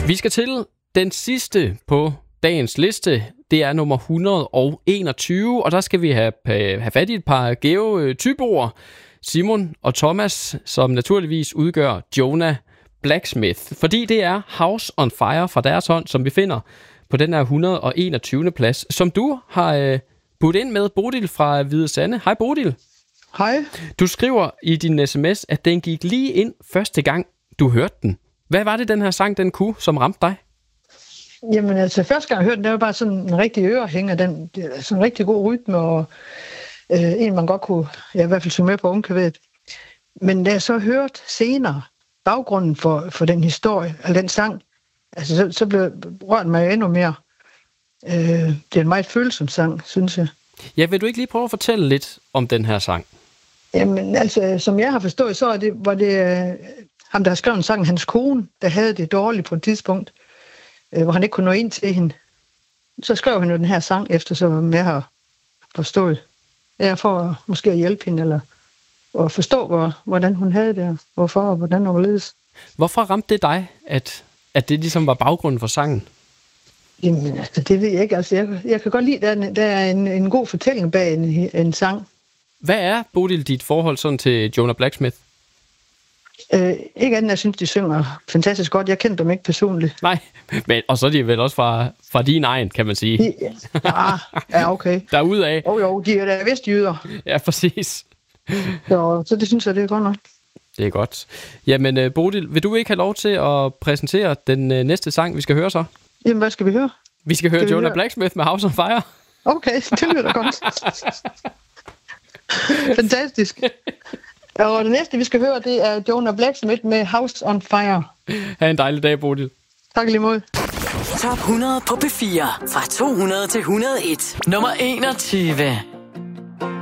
Vi skal til den sidste på dagens liste. Det er nummer 121, og der skal vi have fat i et par geotyboer. Simon og Thomas, som naturligvis udgør Jonah Blacksmith. Fordi det er House on Fire fra deres hånd, som vi finder på den her 121. plads, som du har budt ind med, Bodil fra Hvide Sande. Hej Bodil. Hej. Du skriver i din sms, at den gik lige ind første gang, du hørte den. Hvad var det, den her sang, den kunne, som ramte dig? Jamen altså, første gang jeg hørte den, det var bare sådan en rigtig ørehænger, sådan en rigtig god rytme, og en man godt kunne, i hvert fald synge med på ungkaværet. Men da jeg så hørte senere baggrunden for den historie, eller den sang, altså så blev rørt mig endnu mere. Det er en meget følsom sang, synes jeg. Ja, vil du ikke lige prøve at fortælle lidt om den her sang? Jamen altså, som jeg har forstået, så var det ham, der har skrevet sangen, hans kone, der havde det dårligt på et tidspunkt, hvor han ikke kunne nå ind til hende. Så skrev han jo den her sang efter, som jeg har forstået. Ja, for måske at hjælpe hende, eller at forstå, hvordan hun havde det, hvorfor og hvordan hun ledes. Hvorfor ramte det dig, at det ligesom var baggrunden for sangen? Jamen, altså, det ved jeg ikke. Altså, jeg kan godt lide, at der er en god fortælling bag en sang. Hvad er, Bodil, dit forhold sådan til Jonah Blacksmith? Ikke andet, jeg synes, de synger fantastisk godt. Jeg kendte dem ikke personligt. Nej, men, og så er de vel også fra din egen, kan man sige. Ja, okay. Derudaf. Jo, de er da vestjyder. Ja, præcis. Så det synes jeg, det er godt nok. Det er godt. Jamen, Bodil, vil du ikke have lov til at præsentere den næste sang, vi skal høre så? Jamen, hvad skal vi høre? Vi skal høre Jonah Blacksmith med House on Fire. Okay, det lyder da godt. Fantastisk. Og det næste, vi skal høre, det er Jonah Blacksmith med House on Fire. Ha' en dejlig dag, Bodil. Tak lige måde. Top 100 på P4. Fra 200 til 101. Nummer 21.